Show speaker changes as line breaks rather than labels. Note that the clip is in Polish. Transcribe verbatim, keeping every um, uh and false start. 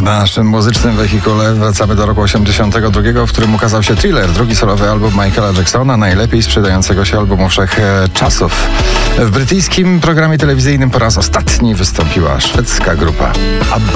W naszym muzycznym wehikule wracamy do roku osiemdziesiątego drugiego, w którym ukazał się Thriller, drugi solowy album Michaela Jacksona, najlepiej sprzedającego się albumu wszechczasów. W brytyjskim programie telewizyjnym po raz ostatni wystąpiła szwedzka grupa ABBA.